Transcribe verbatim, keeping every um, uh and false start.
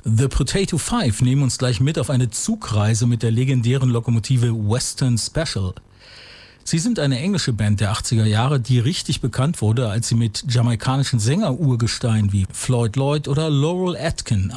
The Potato Five nehmen uns gleich mit auf eine Zugreise mit der legendären Lokomotive Western Special. Sie sind eine englische Band der achtziger Jahre, die richtig bekannt wurde, als sie mit jamaikanischen Sänger-Urgesteinen wie Floyd Lloyd oder Laurel Atkin